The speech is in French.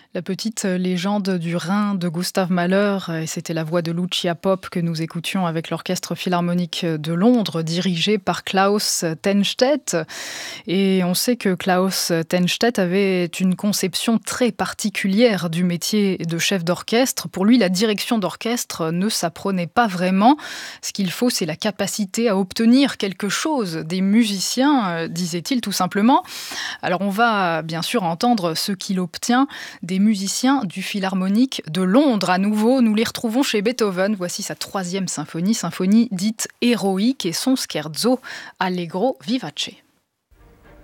La petite légende du Rhin de Gustave Mahler, et c'était la voix de Lucia Pope que nous écoutions avec l'Orchestre Philharmonique de Londres, dirigé par Klaus Tennstedt. Et on sait que Klaus Tennstedt avait une conception très particulière du métier de chef d'orchestre. Pour lui, la direction d'orchestre ne s'apprenait pas vraiment. Ce qu'il faut, c'est la capacité à obtenir quelque chose des musiciens, disait-il tout simplement. Alors on va bien sûr entendre ce qu'il obtient des musiciens du Philharmonique de Londres. À nouveau, nous les retrouvons chez Beethoven. Voici sa 3e symphonie, symphonie dite héroïque, et son scherzo Allegro vivace.